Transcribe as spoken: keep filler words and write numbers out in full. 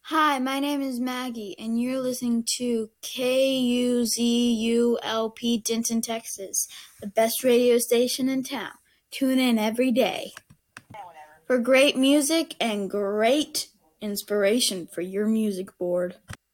Hi, my name is Maggie, and you're listening to K U Z U L P Denton, Texas, the best radio station in town. Tune in every day for great music and great inspiration for your music board.